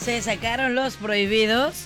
Se sacaron los prohibidos.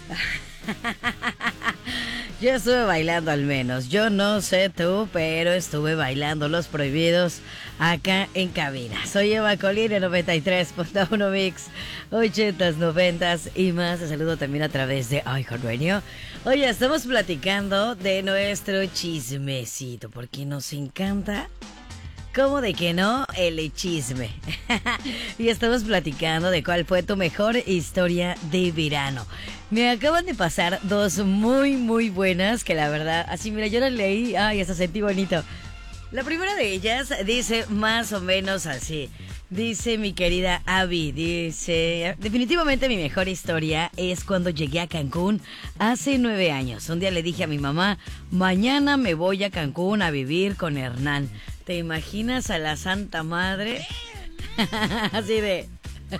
Yo estuve bailando al menos. Yo no sé tú, pero estuve bailando los prohibidos acá en cabina. Soy Eva Colina, 93.1 Mix, 80s, 90s y más. Te saludo también a través de iHeartRadio. Oye, estamos platicando de nuestro chismecito, porque nos encanta. ¿Cómo de que no? El chisme. Y estamos platicando de cuál fue tu mejor historia de verano. Me acaban de pasar dos muy buenas que la verdad, así mira, yo las leí, ay, hasta sentí bonito. La primera de ellas dice más o menos así. Dice mi querida Abby, dice, definitivamente mi mejor historia es cuando llegué a Cancún hace 9 años. Un día le dije a mi mamá, mañana me voy a Cancún a vivir con Hernán. ¿Te imaginas a la Santa Madre? Así de...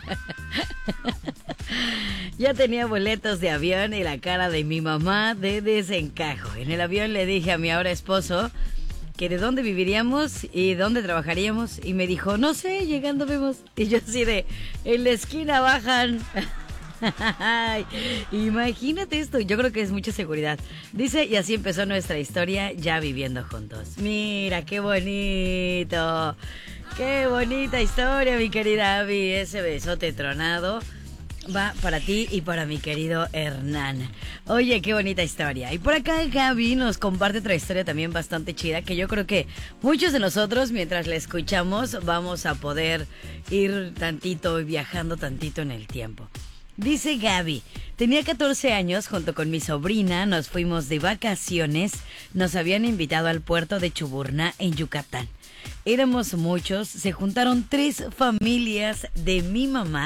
Ya tenía boletos de avión y la cara de mi mamá de desencajo. En el avión le dije a mi ahora esposo que de dónde viviríamos y dónde trabajaríamos. Y me dijo, no sé, llegando vemos. Y yo así de, en la esquina bajan. Ay, imagínate esto, yo creo que es mucha seguridad. Dice, y así empezó nuestra historia ya viviendo juntos. Mira, qué bonito. Qué bonita historia, mi querida Abby. Ese besote tronado va para ti y para mi querido Hernán. Oye, qué bonita historia. Y por acá Gaby nos comparte otra historia también bastante chida, que yo creo que muchos de nosotros, mientras la escuchamos, vamos a poder ir tantito, viajando tantito en el tiempo. Dice Gaby, tenía 14 años, junto con mi sobrina, nos fuimos de vacaciones. Nos habían invitado al puerto de Chuburná, en Yucatán. Éramos muchos, se juntaron 3 familias de mi mamá